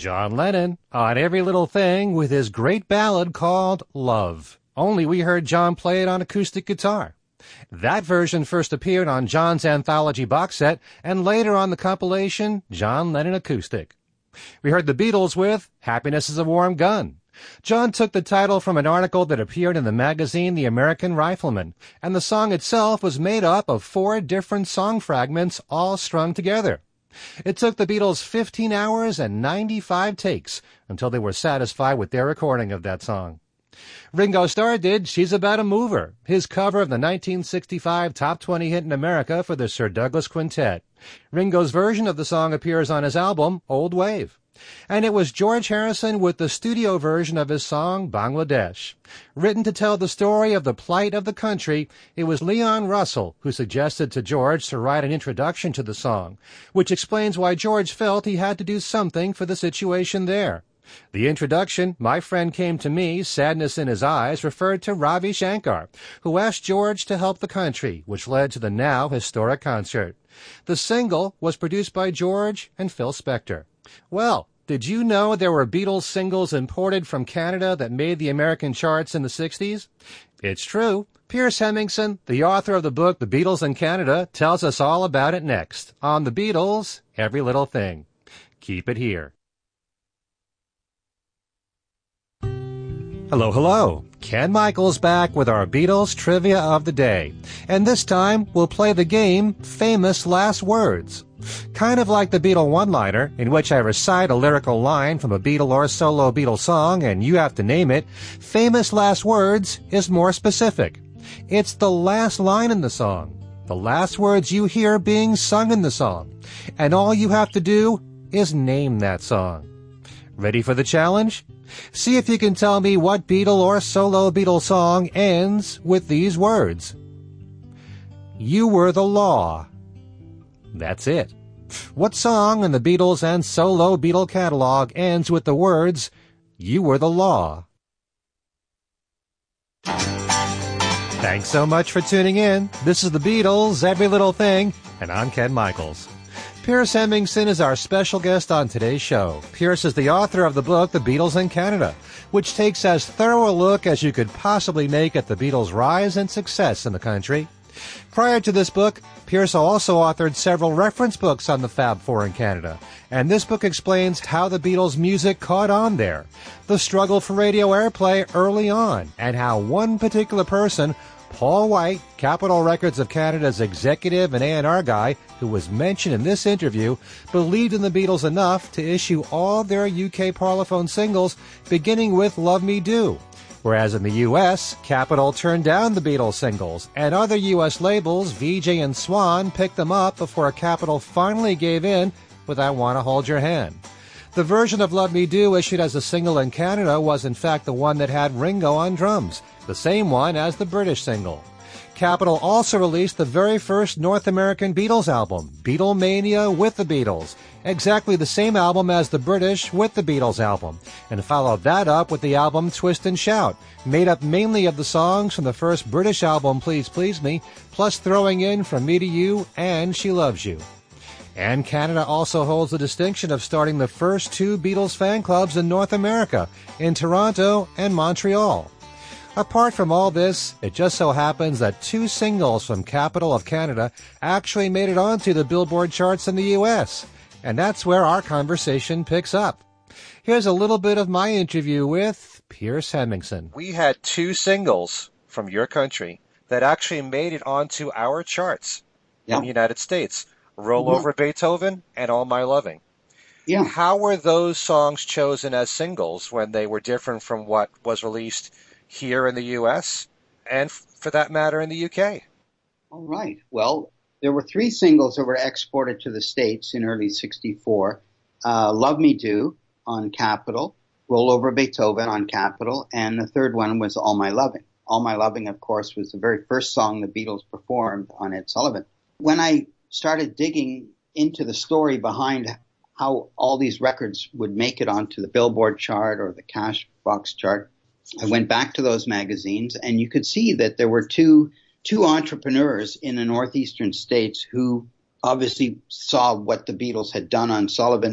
John Lennon on Every Little Thing with his great ballad called Love. Only we heard John play it on acoustic guitar. That version first appeared on John's anthology box set and later on the compilation John Lennon Acoustic. We heard the Beatles with Happiness is a Warm Gun. John took the title from an article that appeared in the magazine The American Rifleman, and the song itself was made up of 4 different song fragments all strung together. It took the Beatles 15 hours and 95 takes until they were satisfied with their recording of that song. Ringo Starr did She's About a Mover, his cover of the 1965 Top 20 hit in America for the Sir Douglas Quintet. Ringo's version of the song appears on his album, Old Wave. And it was George Harrison with the studio version of his song, Bangladesh. Written to tell the story of the plight of the country, it was Leon Russell who suggested to George to write an introduction to the song, which explains why George felt he had to do something for the situation there. The introduction, My Friend Came to Me, Sadness in His Eyes, referred to Ravi Shankar, who asked George to help the country, which led to the now historic concert. The single was produced by George and Phil Spector. Well, did you know there were Beatles singles imported from Canada that made the American charts in the 60s? It's true. Pierce Hemmingson, the author of the book The Beatles in Canada, tells us all about it next on The Beatles, Every Little Thing. Keep it here. Hello, hello. Ken Michaels back with our Beatles trivia of the day. And this time, we'll play the game Famous Last Words. Kind of like the Beatle one-liner, in which I recite a lyrical line from a Beatle or solo Beatle song and you have to name it, Famous Last Words is more specific. It's the last line in the song, the last words you hear being sung in the song. And all you have to do is name that song. Ready for the challenge? See if you can tell me what Beatle or solo Beatle song ends with these words. You were the law. That's it. What song in the Beatles and solo Beatle catalog ends with the words, You were the law? Thanks so much for tuning in. This is the Beatles, Every Little Thing, and I'm Ken Michaels. Pierce Hemmingson is our special guest on today's show. Pierce is the author of the book, The Beatles in Canada, which takes as thorough a look as you could possibly make at the Beatles' rise and success in the country. Prior to this book, Pierce also authored several reference books on the Fab Four in Canada, and this book explains how the Beatles' music caught on there, the struggle for radio airplay early on, and how one particular person, Paul White, Capitol Records of Canada's executive and A&R guy, who was mentioned in this interview, believed in the Beatles enough to issue all their UK Parlophone singles, beginning with Love Me Do. Whereas in the U.S., Capitol turned down the Beatles singles, and other U.S. labels, Vee-Jay and Swan, picked them up before Capitol finally gave in with I Wanna Hold Your Hand. The version of Love Me Do issued as a single in Canada was in fact the one that had Ringo on drums, the same one as the British single. Capitol also released the very first North American Beatles album, Beatlemania with the Beatles, exactly the same album as the British with the Beatles album, and followed that up with the album Twist and Shout, made up mainly of the songs from the first British album Please Please Me, plus throwing in From Me to You and She Loves You. And Canada also holds the distinction of starting the first 2 Beatles fan clubs in North America, in Toronto and Montreal. Apart from all this, it just so happens that 2 singles from Capitol of Canada actually made it onto the Billboard charts in the U.S., and that's where our conversation picks up. Here's a little bit of my interview with Pierce Hemmingson. We had 2 singles from your country that actually made it onto our charts in the United States. Roll Over Beethoven and All My Loving. Yeah. How were those songs chosen as singles when they were different from what was released here in the U.S. and, for that matter, in the U.K.? All right. Well, there were 3 singles that were exported to the States in early '64. Love Me Do on Capitol, Roll Over Beethoven on Capitol, and the third one was All My Loving. All My Loving, of course, was the very first song the Beatles performed on Ed Sullivan. When I started digging into the story behind how all these records would make it onto the Billboard chart or the Cashbox chart, I went back to those magazines, and you could see that there were two entrepreneurs in the northeastern states who obviously saw what the Beatles had done on Sullivan.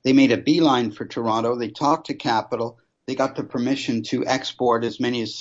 They made a beeline for Toronto. They talked to Capitol. They got the permission to export as many as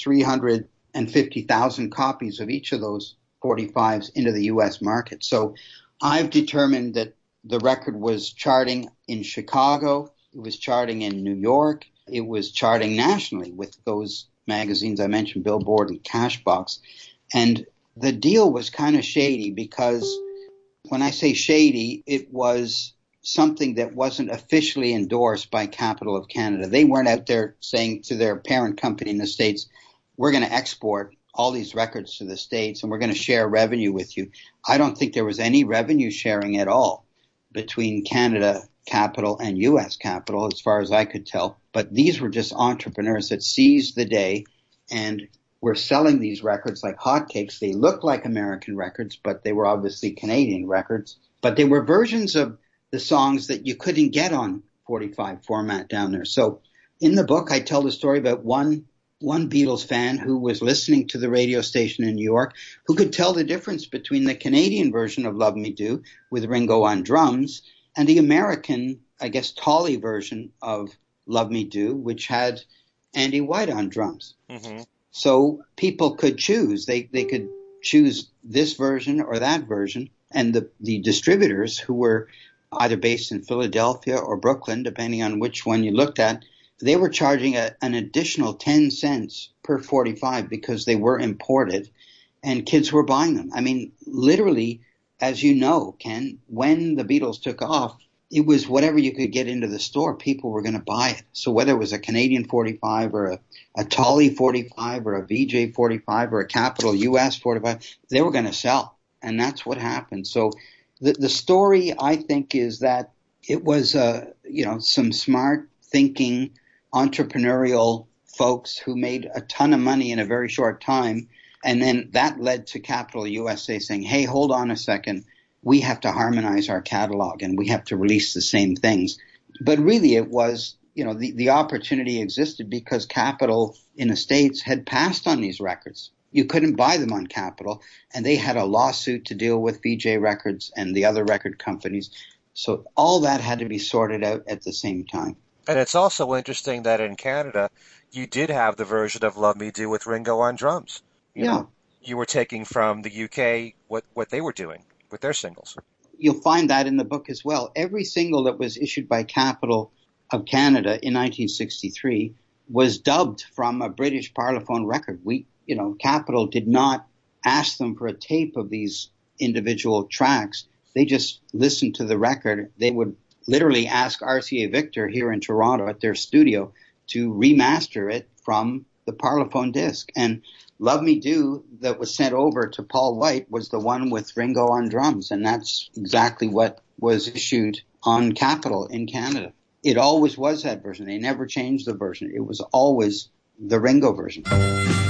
350,000 copies of each of those 45s into the U.S. market. So I've determined that the record was charting in Chicago. It was charting in New York. It was charting nationally with those magazines I mentioned, Billboard and Cashbox. And the deal was kind of shady because when I say shady, it was something that wasn't officially endorsed by Capitol of Canada. They weren't out there saying to their parent company in the States, we're going to export all these records to the States and we're going to share revenue with you. I don't think there was any revenue sharing at all between Canada Capitol and U.S. Capitol, as far as I could tell. But these were just entrepreneurs that seized the day and were selling these records like hotcakes. They looked like American records, but they were obviously Canadian records. But they were versions of the songs that you couldn't get on 45 format down there. So in the book, I tell the story about one Beatles fan who was listening to the radio station in New York, who could tell the difference between the Canadian version of Love Me Do with Ringo on drums and the American, I guess, Tolly version of Love Me Do, which had Andy White on drums. Mm-hmm. So people could choose. They could choose this version or that version. And the distributors, who were either based in Philadelphia or Brooklyn, depending on which one you looked at, they were charging an additional 10 cents per 45 because they were imported and kids were buying them. I mean, literally, as you know, Ken, when the Beatles took off, it was whatever you could get into the store, people were going to buy it. So whether it was a Canadian 45 or a Tolly 45 or a VJ 45 or a Capitol US 45, they were going to sell. And that's what happened. So the story, I think, is that it was, some smart thinking, entrepreneurial folks who made a ton of money in a very short time. And then that led to Capitol USA saying, hey, hold on a second. We have to harmonize our catalog and we have to release the same things. But really it was, the opportunity existed because Capitol in the States had passed on these records. You couldn't buy them on Capitol, and they had a lawsuit to deal with VJ Records and the other record companies. So all that had to be sorted out at the same time. And it's also interesting that in Canada, you did have the version of Love Me Do with Ringo on drums. You were taking from the UK what they were doing with their singles. You'll find that in the book as well. Every single that was issued by Capitol of Canada in 1963 was dubbed from a British Parlophone record. Capitol did not ask them for a tape of these individual tracks. They just listened to the record. They would literally ask RCA Victor here in Toronto at their studio to remaster it from the Parlophone disc. And Love Me Do that was sent over to Paul White was the one with Ringo on drums. And that's exactly what was issued on Capitol in Canada. It always was that version. They never changed the version. It was always the Ringo version.